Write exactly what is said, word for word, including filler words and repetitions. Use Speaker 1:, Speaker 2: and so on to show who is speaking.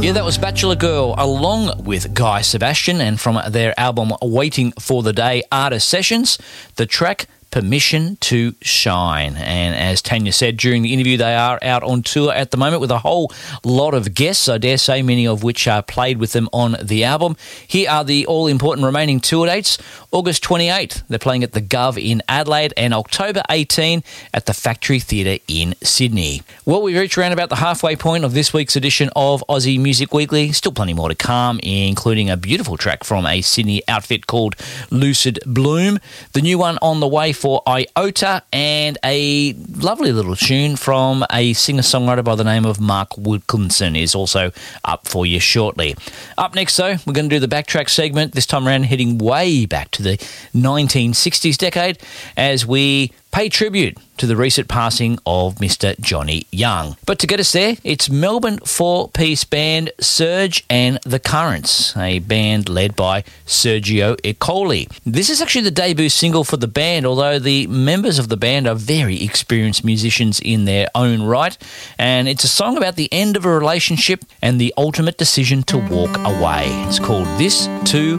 Speaker 1: Yeah, that was Bachelor Girl along with Guy Sebastian, and from their album Waiting for the Day Artist Sessions, the track Permission to Shine. And as Tanya said during the interview, they are out on tour at the moment with a whole lot of guests, I dare say, many of which are played with them on the album. Here are the all-important remaining tour dates. August twenty-eighth, they're playing at the Gov in Adelaide, and October eighteenth at the Factory Theatre in Sydney. Well, we've reached around about the halfway point of this week's edition of Aussie Music Weekly. Still plenty more to come, including a beautiful track from a Sydney outfit called Lucid Bloom, the new one on the way for Iota, and a lovely little tune from a singer-songwriter by the name of Mark Wilkinson is also up for you shortly. Up next, though, we're going to do the Backtrack segment, this time around heading way back to the nineteen sixties decade as we pay tribute to the recent passing of Mister Johnny Young. But to get us there, it's Melbourne four-piece band Serge and the Currents, a band led by Sergio Icoli. This is actually the debut single for the band, although the members of the band are very experienced musicians in their own right, and it's a song about the end of a relationship and the ultimate decision to walk away. It's called This Too